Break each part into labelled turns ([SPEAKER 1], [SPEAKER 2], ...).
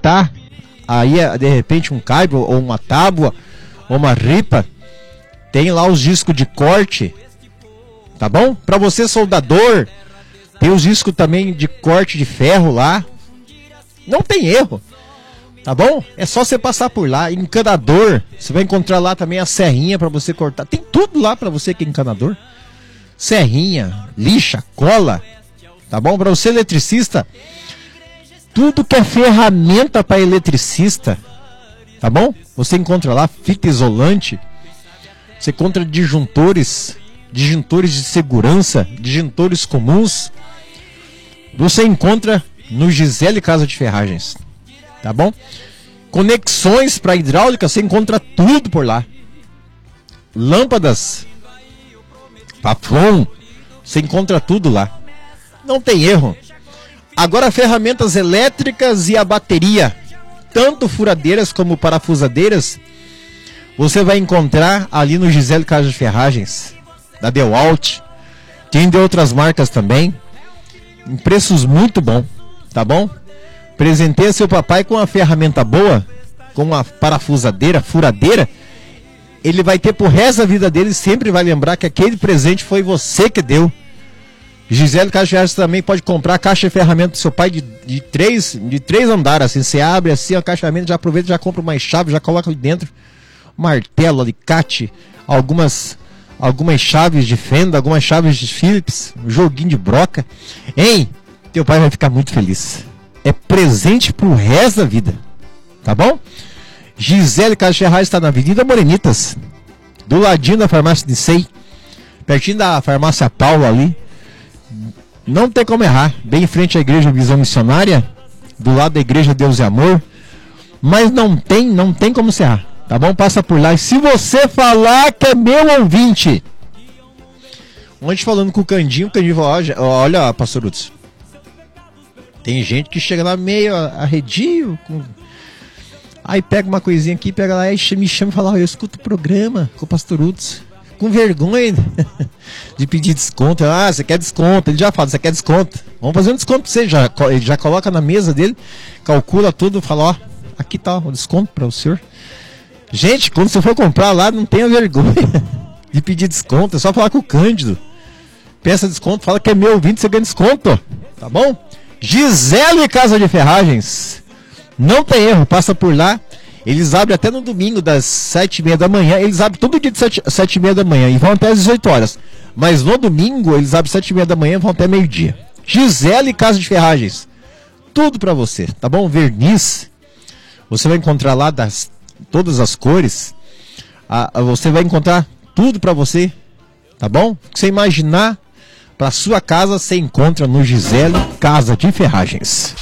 [SPEAKER 1] cortar aí de repente um cabo ou uma tábua ou uma ripa, tem lá os discos de corte, tá bom? Para você soldador, tem os discos também de corte de ferro lá, não tem erro, tá bom? É só você passar por lá. Encanador, você vai encontrar lá também a serrinha para você cortar, tem tudo lá para você que é encanador, serrinha, lixa, cola, tá bom? Para você eletricista, tudo que é ferramenta para eletricista, tá bom? Você encontra lá fita isolante, você encontra disjuntores de segurança, disjuntores comuns. Você encontra no Gisele Casa de Ferragens, tá bom? Conexões para hidráulica, você encontra tudo por lá. Lâmpadas, Paflon, você encontra tudo lá. Não tem erro. Agora ferramentas elétricas e a bateria, tanto furadeiras como parafusadeiras, você vai encontrar ali no Gisele Casa de Ferragens, da DeWalt. Tem de outras marcas também, em preços muito bons, tá bom? Presenteie seu papai com uma ferramenta boa, com uma parafusadeira, furadeira, ele vai ter pro resto da vida dele, sempre vai lembrar que aquele presente foi você que deu. Gisele Casa de Ferragens também pode comprar a caixa de ferramenta do seu pai de três andares, assim, você abre assim a caixa de ferramenta, já aproveita, já compra uma chave, já coloca ali dentro, martelo, alicate, algumas chaves de fenda, algumas chaves de Phillips, um joguinho de broca. Hein? Teu pai vai ficar muito feliz. É presente pro resto da vida, tá bom? Gisele Casa de Ferragens está na Avenida Morenitas, do ladinho da farmácia de Sei, pertinho da farmácia Paulo ali. Não tem como errar, bem em frente à igreja Visão Missionária, do lado da igreja Deus e Amor. Mas não tem como se errar, tá bom? Passa por lá. E se você falar que é meu ouvinte, ontem falando com o Candinho falou, olha, pastor Utz, tem gente que chega lá meio arredio, aí pega uma coisinha aqui, pega lá e me chama e fala, eu escuto o programa com o pastor Utz, com vergonha de pedir desconto. Ah, você quer desconto? Ele já fala, você quer desconto? Vamos fazer um desconto pra você. Ele já coloca na mesa dele, calcula tudo, fala, ó, aqui tá o desconto para o senhor. Gente, quando você for comprar lá, não tenha vergonha de pedir desconto, é só falar com o Cândido. Peça desconto, fala que é meu ouvinte, você ganha desconto, tá bom? Gisele Casa de Ferragens, não tem erro, passa por lá. Eles abrem até no domingo das 7h30 da manhã. Eles abrem todo dia de 7h30 da manhã e vão até às 18 horas. Mas no domingo eles abrem 7h30 da manhã e vão até meio-dia. Gisele Casa de Ferragens, tudo pra você, tá bom? Verniz, você vai encontrar lá todas as cores. Você vai encontrar tudo pra você, tá bom? O que você imaginar pra sua casa, você encontra no Gisele Casa de Ferragens.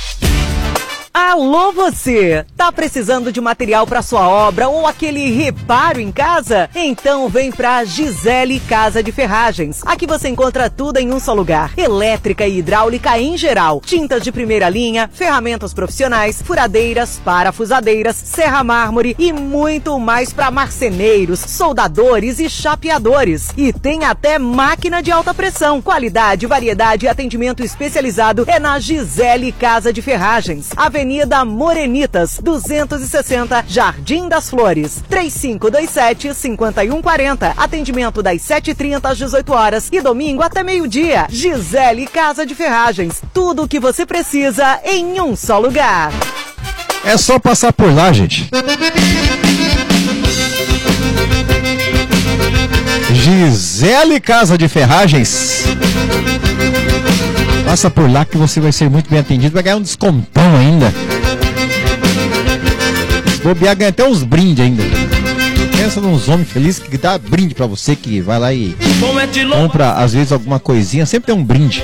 [SPEAKER 2] Alô você, tá precisando de material para sua obra ou aquele reparo em casa? Então vem pra Gisele Casa de Ferragens. Aqui você encontra tudo em um só lugar. Elétrica e hidráulica em geral, tintas de primeira linha, ferramentas profissionais, furadeiras, parafusadeiras, serra mármore e muito mais para marceneiros, soldadores e chapeadores. E tem até máquina de alta pressão. Qualidade, variedade e atendimento especializado é na Gisele Casa de Ferragens. Avenida Morenitas, 260, Jardim das Flores, 3527-5140. Atendimento das 7h30 às 18 horas e domingo até meio-dia. Gisele Casa de Ferragens, tudo o que você precisa em um só lugar.
[SPEAKER 1] É só passar por lá, gente. Gisele Casa de Ferragens. Passa por lá que você vai ser muito bem atendido. Vai ganhar um descontão ainda. Se bobear, ganha até uns brindes ainda. Pensa nos homens felizes que dá brinde pra você, que vai lá e compra às vezes alguma coisinha. Sempre tem um brinde.